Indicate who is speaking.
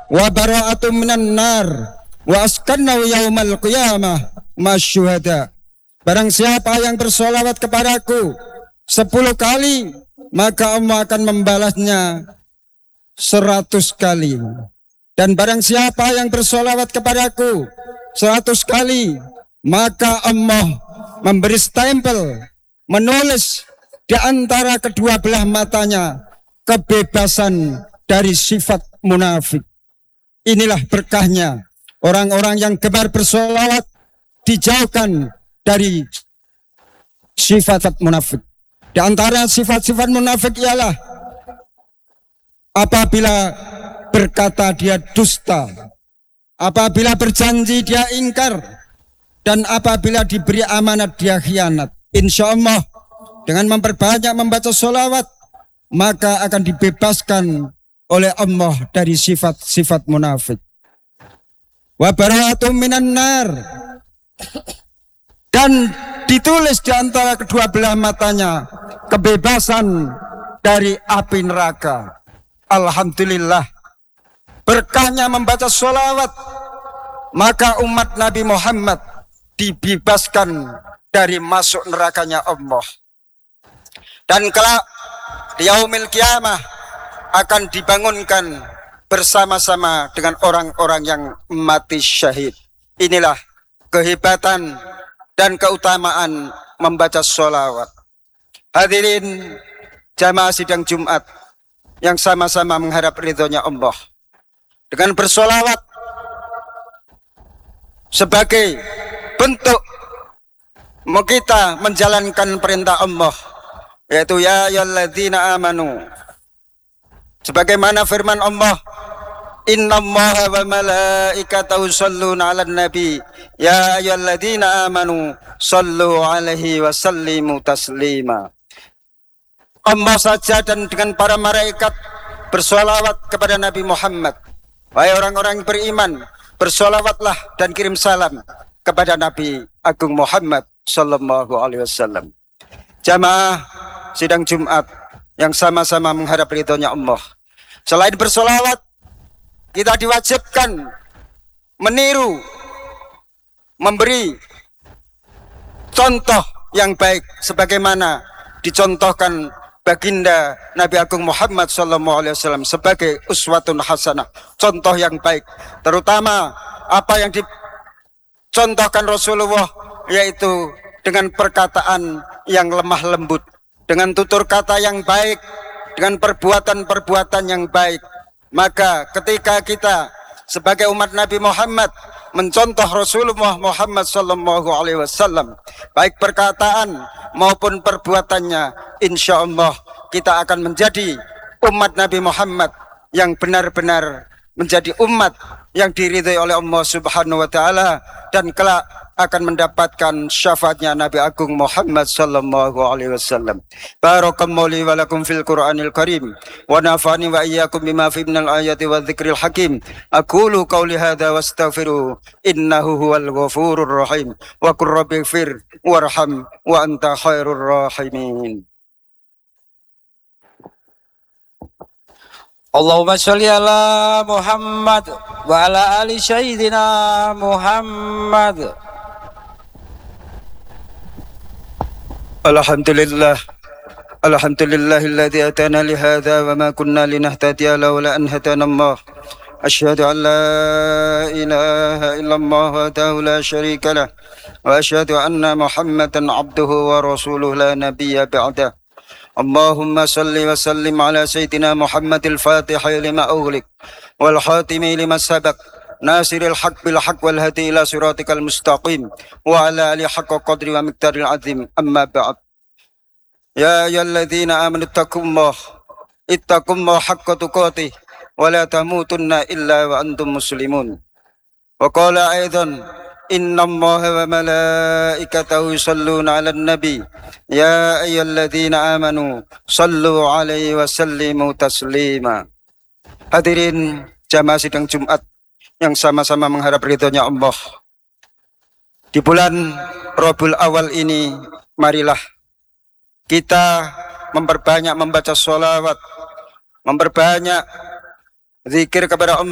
Speaker 1: wa bara'atum minan nar wa askannahu yaumal qiyamah masyuhada. Barang siapa yang bersolawat kepadaku 10 kali, maka Allah akan membalasnya 100 kali. Dan barang siapa yang bersolawat kepadaku 100 kali, maka Allah memberi stempel, menulis di antara kedua belah matanya kebebasan dari sifat munafik. Inilah berkahnya orang-orang yang gemar bersolawat, dijauhkan dari sifat munafik. Di antara sifat-sifat munafik ialah apabila berkata dia dusta, apabila berjanji dia ingkar, dan apabila diberi amanat dia khianat. Insya Allah dengan memperbanyak membaca sholawat, maka akan dibebaskan oleh Allah dari sifat-sifat munafik. Wa bara'atum minan nar, dan ditulis di antara kedua belah matanya kebebasan dari api neraka. Alhamdulillah, berkahnya membaca sholawat, maka umat Nabi Muhammad dibebaskan dari masuk nerakanya Allah. Dan kelak di yaumil kiamah akan dibangunkan bersama-sama dengan orang-orang yang mati syahid. Inilah kehebatan dan keutamaan membaca sholawat. Hadirin jamaah sidang Jumat yang sama-sama mengharap ridhonya Allah, dengan bersolawat sebagai bentuk kita menjalankan perintah Allah, yaitu ya ayyuhalladzina amanu, sebagaimana firman Allah, innallaha wa malaikatahu shalluna 'alan nabi ya ayyuhalladzina amanu shallu 'alaihi wa sallimu taslima. Allah saja dan dengan para malaikat bersolawat kepada Nabi Muhammad. Wahai orang-orang yang beriman, bersolawatlah dan kirim salam kepada Nabi Agung Muhammad sallallahu alaihi wasallam. Jamaah sidang Jumat yang sama-sama mengharap ridhonya Allah, selain bersolawat, kita diwajibkan meniru, memberi contoh yang baik sebagaimana dicontohkan baginda Nabi Agung Muhammad sallallahu alaihi wasallam sebagai uswatun hasanah, contoh yang baik. Terutama apa yang dicontohkan Rasulullah, yaitu dengan perkataan yang lemah lembut, dengan tutur kata yang baik, dengan perbuatan-perbuatan yang baik. Maka ketika kita sebagai umat Nabi Muhammad mencontoh Rasulullah Muhammad sallallahu alaihi wasallam, baik perkataan maupun perbuatannya, insya Allah kita akan menjadi umat Nabi Muhammad yang benar-benar menjadi umat yang diridhai oleh Allah Subhanahu wa taala, dan kelak akan mendapatkan syafaatnya Nabi Agung Muhammad sallallahu alaihi wasallam. Barakallahu li wa lakum fil Qur'anil Karim wa nafa'ani wa iyyakum bima fi minal ayati wa dzikril hakim. Aqulu qawli hadza wastaghfiru innahu huwal ghafurur rahim. Wa qur rabbighfir warham wa anta khairur rahimin.
Speaker 2: Allahumma sholli ala Muhammad wa ala ali sayyidina Muhammad.
Speaker 1: Alhamdulillah, alhamdulillahilladzi atana li hadza wa ma kunna linahtadiya laula an hadana Allah. Asyhadu an la ilaha illallah wahdahu la syarika lah wa asyhadu anna Muhammadan abduhu wa rasuluhu la nabiyya ba'dah. Allahumma salli wa sallim ala sayyidina Muhammadil Fatihil lima ughliq wal khatimi lima sabaq nasiril haq bil haq wal hadi ila siratikal mustaqim wa ala alihi haqqa qadri wa miqdaril azim. Amma ba'd. Ya ayyuhalladzina amanu ittaqullaha haqqa tuqatih wa la tamutunna illa wa antum muslimun. Wa qala aidan innallaha wa malaikatahu yusholluna 'alan nabi ya ayyuhalladzina amanu shallu 'alaihi wa sallimu taslima. Hadirin jamaah sidang Jumat yang sama-sama mengharap ridhonya Allah, di bulan Rabiul Awal ini marilah kita memperbanyak membaca sholawat, memperbanyak zikir kepada Allah.